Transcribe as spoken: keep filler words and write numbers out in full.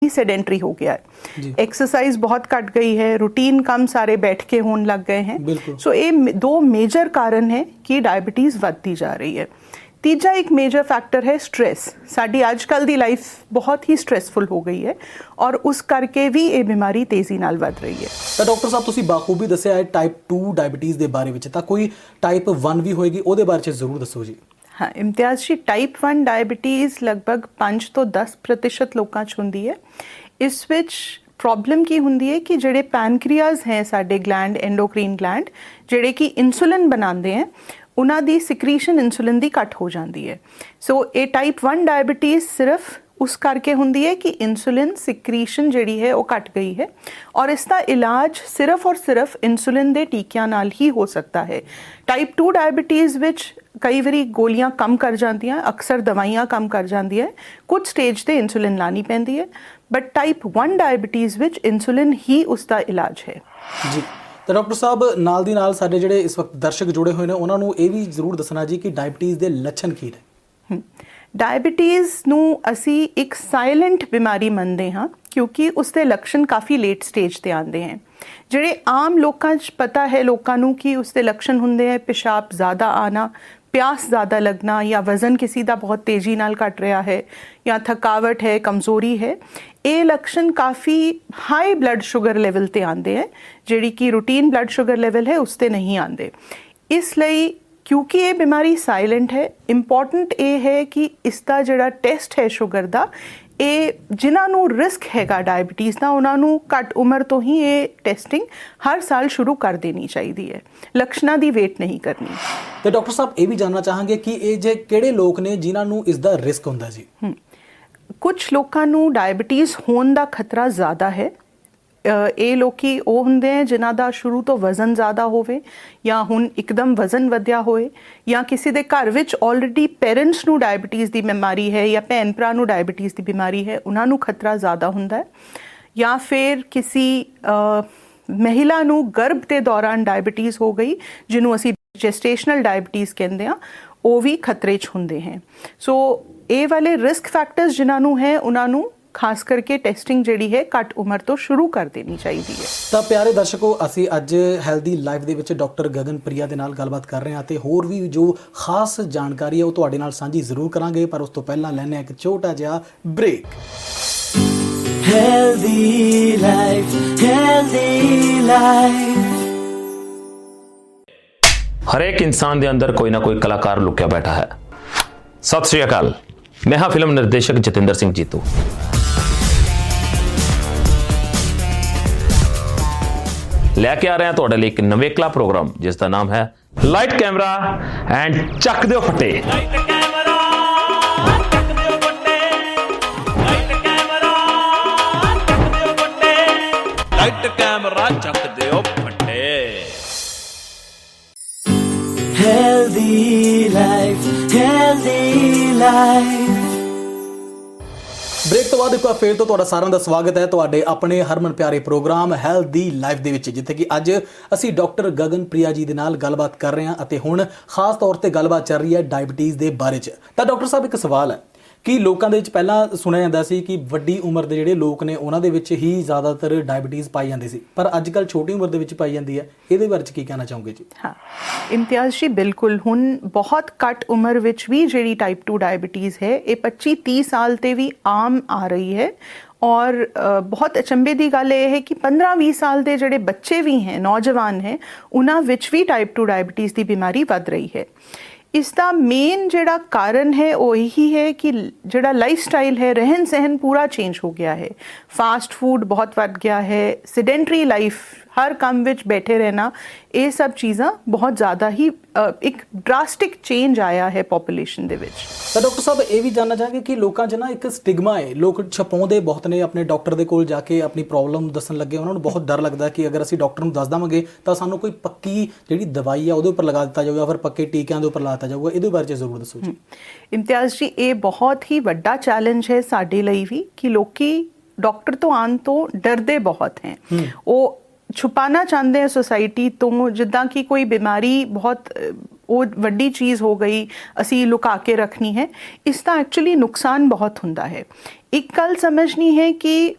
Sedentary हो गया है, एक्सरसाइज बहुत घट गई है, रूटीन कम सारे बैठ के होने लग गए हैं। सो ये दो मेजर कारण है कि डायबिटीज़ बढ़ती जा रही है। तीजा एक मेजर फैक्टर है स्ट्रेस। साडी आजकल दी लाइफ बहुत ही स्ट्रेसफुल हो गई है और उस करके भी ये बीमारी तेजी नाल बढ़ रही है। तो डॉक्टर साहब तुसी बाखूबी दस्सिया है टाइप टू डायबिटीज़ के बारे में, तो कोई टाइप वन भी होएगी ਉਹਦੇ बारे जरूर दसो जी। हाँ, इम्तियाज़ जी, टाइप वन डायबिटीज़ लगभग पाँच तो दस प्रतिशत लोगों च हुंदी है। इस विच प्रॉब्लम की हुंदी है कि जेडे पैनक्रियाज हैं साडे ग्लैंड, एंडोक्रीन ग्लैंड, जेडे कि इंसुलिन बनाते हैं, उन्हां दी सिक्रीशन इंसुलिन दी घट हो जाती है। सो ये टाइप वन डायबिटीज़ सिर्फ उस करके हुंदी है कि इंसुलिन सिक्रीशन जिहड़ी है वो घट गई है और इसका इलाज सिर्फ और सिर्फ इंसुलिन दे टीकियां नाल ही हो सकता है। टाइप टू डायबिटीज़ विच कई बारी गोलियां कम कर जांदियां, अक्सर दवाइयां कम कर जांदियां, कुछ स्टेज ते इंसुलिन लानी पैंदी है, but type one diabetes which insulin ही उसका इलाज है जी। तो डॉक्टर साहब नाल दी नाल साडे जिहड़े इस वक्त दर्शक जुड़े हुए ने उन्हां नूं ये भी जरूर दसना जी कि डायबिटीज़ दे लक्षण की ने। डायबिटीज़ ਨੂੰ ਅਸੀਂ ਇੱਕ ਸਾਇਲੈਂਟ ਬਿਮਾਰੀ ਮੰਨਦੇ ਹਾਂ ਕਿਉਂਕਿ ਉਸਦੇ ਲੱਛਣ ਕਾਫੀ ਲੇਟ ਸਟੇਜ ਤੇ ਆਉਂਦੇ ਹਨ। ਜਿਹੜੇ ਆਮ ਲੋਕਾਂ 'ਚ ਪਤਾ ਹੈ ਲੋਕਾਂ ਨੂੰ ਕਿ ਉਸਦੇ ਲੱਛਣ ਹੁੰਦੇ ਹੈ ਪਿਸ਼ਾਬ ਜ਼ਿਆਦਾ ਆਣਾ, प्यास ज़्यादा लगना या वज़न किसी का बहुत तेज़ी नाल घट रहा है या थकावट है, कमज़ोरी है, ये लक्षण काफ़ी हाई ब्लड शुगर लेवल ते आंदे हैं जिहड़ी कि रूटीन ब्लड शुगर लेवल है उसते नहीं आंदे। इसलिए क्योंकि ये बीमारी साइलेंट है, इंपॉर्टेंट ये है कि इसका जिहड़ा टेस्ट है शुगर का, ये जिन्हां नूं रिस्क हैगा डायबिटीज़ का उन्हां नूं घट उम्र तो ही ये टेस्टिंग हर साल शुरू कर देनी चाहिए है, लक्षणों की वेट नहीं करनी। तो डॉक्टर साहब ये भी जानना चाहांगे कि ये जे किहड़े लोग ने जिन्हां नूं इसका रिस्क हुंदा जी? कुछ लोगों नूं डायबिटीज़ होने का खतरा ज़्यादा है। ये लोग वो होंदे हैं जिन्हां दा शुरू तो वज़न ज़्यादा होवे या हुण एकदम वज़न वधिया होए या किसी दे घर विच ऑलरेडी पेरेंट्स नूं डायबिटीज़ की बीमारी है या भैन भरा नूं डायबिटीज़ की बीमारी है, उन्हां नूं खतरा ज़्यादा हुंदा है। या फिर किसी आ, महिला नूं गर्भ के दौरान डायबिटीज़ हो गई जिन्हों असी जेस्टेशनल डायबिटीज़ कहते हैं, वो भी खतरे च हुंदे हैं। सो ये वाले रिस्क फैक्टर्स जिन्हां नूं है उन्हां नूं खास करके टेस्टिंग जिहड़ी है घट उम्र तो शुरू कर देनी चाहिए है। तो प्यारे दर्शकों, असी अज हैल्दी लाइफ दे विच डॉक्टर गगन प्रिया दे नाल गलबात कर रहे हैं ते होर भी जो खास जानकारी है वो तुहाडे नाल साझी जरूर करांगे, पर उस तो पहला लैने एक छोटा जिहा break. Healthy life, healthy life. हर एक इंसान के अंदर कोई ना कोई कलाकार लुकिया बैठा है। सत श्री अकाल, मैं हाँ फिल्म निर्देशक जतिंदर सिंह जीतू। लैके आ रहे हैं तुहाडे लई एक नवेकला प्रोग्राम जिसका नाम है लाइट कैमरा एंड चक दिओ फटे। लाइट कैमरा चक दिओ फटे। Healthy life, healthy life. Break तो बाद एक बार फिर तो तुहाडा सारिਆਂ ਦਾ स्वागत है तुहाडे अपने हरमन प्यारे प्रोग्राम हैल्दी लाइफ ਦੇ ਵਿੱਚ, ਜਿੱਥੇ ਕਿ ਅੱਜ ਅਸੀਂ ਡਾਕਟਰ ਗਗਨ ਪ੍ਰਿਆ ਜੀ ਦੇ ਨਾਲ ਗੱਲਬਾਤ ਕਰ ਰਹੇ ਹਾਂ ਅਤੇ ਹੁਣ ਖਾਸ ਤੌਰ ਤੇ ਗੱਲਬਾਤ ਚੱਲ ਰਹੀ ਹੈ ਡਾਇਬੀਟੀਜ਼ ਦੇ ਬਾਰੇ 'ਚ। ਤਾਂ ਡਾਕਟਰ ਸਾਹਿਬ ਇੱਕ ਸਵਾਲ ਹੈ ਕਿ ਲੋਕਾਂ ਦੇ ਵਿੱਚ ਪਹਿਲਾਂ ਸੁਣਿਆ ਜਾਂਦਾ ਸੀ ਕਿ ਵੱਡੀ ਉਮਰ ਦੇ ਜਿਹੜੇ ਲੋਕ ਨੇ ਉਹਨਾਂ ਦੇ ਵਿੱਚ ਹੀ ਜ਼ਿਆਦਾਤਰ ਡਾਇਬੀਟੀਜ਼ ਪਾਈ ਜਾਂਦੀ ਸੀ, ਪਰ ਅੱਜ ਕੱਲ੍ਹ ਛੋਟੀ ਉਮਰ ਦੇ ਵਿੱਚ ਪਾਈ ਜਾਂਦੀ ਹੈ। ਇਹਦੇ ਬਾਰੇ 'ਚ ਕੀ ਕਹਿਣਾ ਚਾਹੋਗੇ ਜੀ? हाँ, इम्तियाज़ जी बिल्कुल हुण बहुत घट उम्र विच भी जिहड़ी टाइप टू डायबिटीज़ है ये पच्ची तीस साल ते भी आम आ रही है और बहुत अचंभे की गल यह है कि पंद्रह बीस साल के जोड़े बच्चे भी हैं, नौजवान हैं, उन्हां विच भी टाइप टू डायबिटीज़ की बीमारी वध रही है। इसका मेन जिहड़ा कारण है वो यही है कि जिहड़ा लाइफ स्टाइल है, रहन सहन पूरा चेंज हो गया है। फास्ट फूड बहुत बढ़ गया है, सीडेंटरी लाइफ, हर काम विच बैठे रहना, ये सब चीज़ां बहुत ज़्यादा ही एक ड्रास्टिक चेंज आया है पॉपूलेशन दे विच। तो डॉक्टर साहब ये भी जानना चाहांगे कि लोगों 'च ना एक स्टिग्मा है, लोग छपाउंदे बहुत ने अपने डॉक्टर दे कोल जाके अपनी प्रॉब्लम दसन लगे, उन्होंने बहुत डर लगता है कि अगर असी डॉक्टर नूं दस देवांगे तो सानूं कोई पक्की जिहड़ी दवाई है उहदे उपर लगा दिता जाऊगा, फिर पक्के टीकिਆਂ ਦੇ उपर ला दिता जाऊगा। ਇਹਦੇ ਬਾਰੇ जरूर दसो जी। इम्तियाज़ जी, ये बहुत ही वड्डा चैलेंज है साडे लई भी कि लोकी डॉक्टर तो आने तो डरदे बहुत हैं। वो छुपाना चाहते हैं सोसाइटी तो, जिद्दां कि कोई बीमारी बहुत वो वड्डी चीज़ हो गई असी लुका के रखनी है। इसका एक्चुअली नुकसान बहुत हुंदा है। एक गल समझनी है कि